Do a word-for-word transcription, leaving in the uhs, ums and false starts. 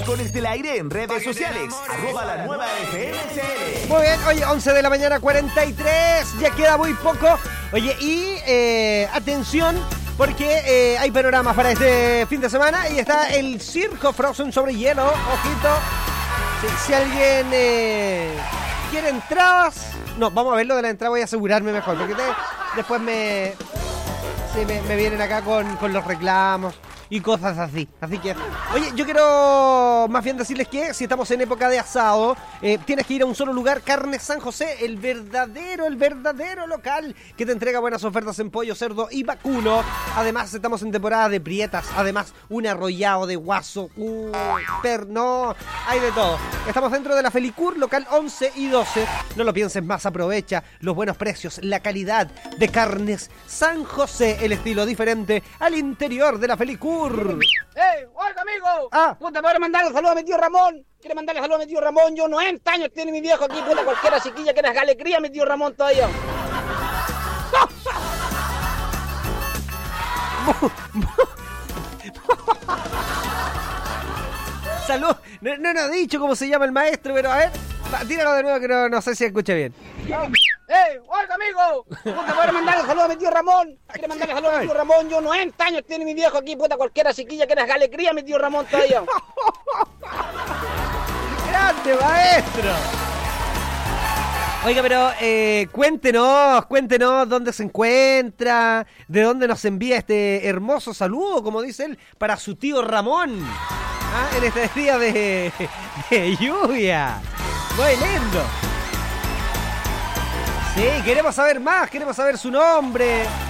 Halcones del Aire en redes sociales. Arroba la nueva F M C L. Muy bien, oye, once de la mañana, cuarenta y tres. Ya queda muy poco. Oye, y eh, atención, porque eh, hay panoramas para este fin de semana y está el Circo Frozen sobre hielo. Ojito. Si, si alguien eh, quiere entradas... No, vamos a ver lo de la entrada, voy a asegurarme mejor, porque te, después me, sí, me... me vienen acá con, con los reclamos y cosas así. Así que, oye, yo quiero más bien decirles que si estamos en época de asado, eh, tienes que ir a un solo lugar, Carnes San José, el verdadero, el verdadero local que te entrega buenas ofertas en pollo, cerdo y vacuno. Además, estamos en temporada de prietas, además, un arrollado de guaso, uh, per, no, hay de todo. Estamos dentro de la Felicur, local once y doce. No lo pienses más, aprovecha los buenos precios, la calidad de Carnes San José, el estilo diferente al interior de la Felicur. ¡Ey! ¡Oiga, amigo! Ah. Puta, ¿me voy a mandarle saludo a mi tío Ramón? ¿Quiere mandarle saludo a mi tío Ramón? Yo noventa años tiene mi viejo aquí, puta, cualquiera chiquilla que era alegría mi tío Ramón todavía. Salud. No, no nos ha dicho cómo se llama el maestro, pero a ver, tíralo de nuevo que no, no sé si escucha bien. ¡Ey! ¡Oiga, amigo! Puta, ¿me voy a mandarle saludo a mi tío Ramón? ¿Quiere mandarle saludo a mi tío Ramón? Yo noventa años tiene mi viejo aquí, puta, cualquiera chiquilla que era alegría mi tío Ramón todavía. ¡Grande, maestro! Oiga, pero eh, cuéntenos, cuéntenos dónde se encuentra, de dónde nos envía este hermoso saludo, como dice él, para su tío Ramón. ¿Ah? En este día de, de lluvia. Muy lindo. Sí, queremos saber más, queremos saber su nombre.